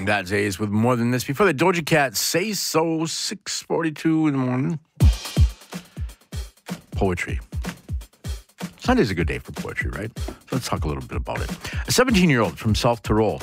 That's Ace with More Than This. Before the Doja Cat, Say So, 6:42 in the morning. Poetry. Sunday's a good day for poetry, right? So let's talk a little bit about it. A 17-year-old from South Tyrol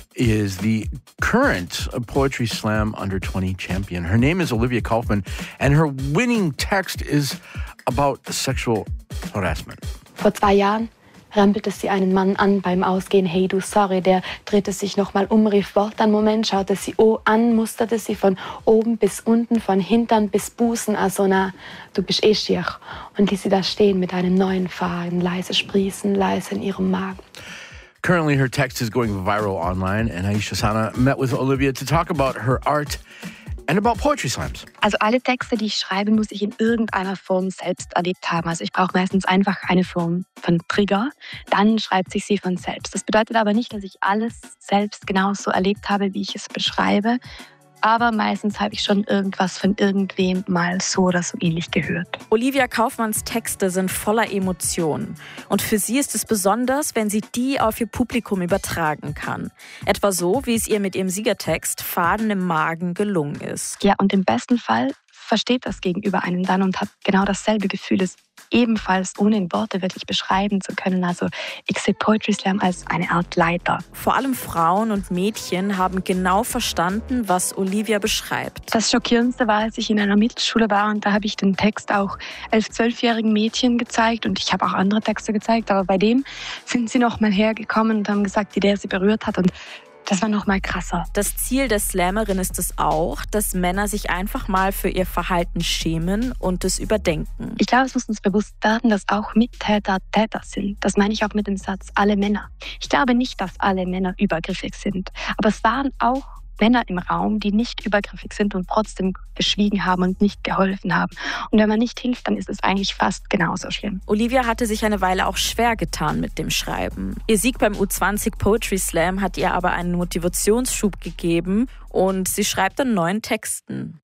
is the current Poetry Slam Under-20 champion. Her name is Olivia Kaufmann, and her winning text is about sexual harassment. Vor 2 Jahren rempelte sie einen Mann an beim Ausgehen. Hey, du, sorry. Der drehte sich nochmal um, rief Wort an Moment, schaute sie an, musterte sie von oben bis unten, von Hintern bis Busen. Also na, du bist eh schier. Und ließ sie da stehen mit einem neuen Faden, leise sprießen, leise in ihrem Magen. Currently, her text is going viral online, and Aisha Sana met with Olivia to talk about her art and about poetry slams. Also alle Texte, die ich schreibe, muss ich in irgendeiner Form selbst erlebt haben. Also ich brauche meistens einfach eine Form von Trigger. Dann schreibt sich sie von selbst. Das bedeutet aber nicht, dass ich alles selbst genauso erlebt habe, wie ich es beschreibe. Aber meistens habe ich schon irgendwas von irgendwem mal so oder so ähnlich gehört. Olivia Kaufmanns Texte sind voller Emotionen. Und für sie ist es besonders, wenn sie die auf ihr Publikum übertragen kann. Etwa so, wie es ihr mit ihrem Siegertext Faden im Magen gelungen ist. Ja, und im besten Fall versteht das Gegenüber einen dann und hat genau dasselbe Gefühl, es ebenfalls ohne in Worte wirklich beschreiben zu können. Also ich sehe Poetry Slam als eine Art Leiter. Vor allem Frauen und Mädchen haben genau verstanden, was Olivia beschreibt. Das Schockierendste war, als ich in einer Mittelschule war und da habe ich den Text auch 11-, 12-jährigen Mädchen gezeigt und ich habe auch andere Texte gezeigt, aber bei dem sind sie noch mal hergekommen und haben gesagt, wie der sie berührt hat und das war noch mal krasser. Das Ziel der Slammerin ist es auch, dass Männer sich einfach mal für ihr Verhalten schämen und es überdenken. Ich glaube, es muss uns bewusst werden, dass auch Mittäter Täter sind. Das meine ich auch mit dem Satz, alle Männer. Ich glaube nicht, dass alle Männer übergriffig sind. Aber es waren auch Männer im Raum, die nicht übergriffig sind und trotzdem geschwiegen haben und nicht geholfen haben. Und wenn man nicht hilft, dann ist es eigentlich fast genauso schlimm. Olivia hatte sich eine Weile auch schwer getan mit dem Schreiben. Ihr Sieg beim U20 Poetry Slam hat ihr aber einen Motivationsschub gegeben und sie schreibt an neuen Texten.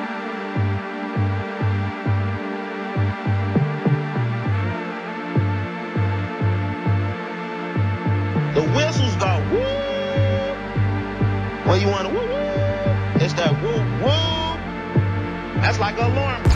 The whistles go woo. When you wanna woo woo, it's that woo woo. That's like an alarm.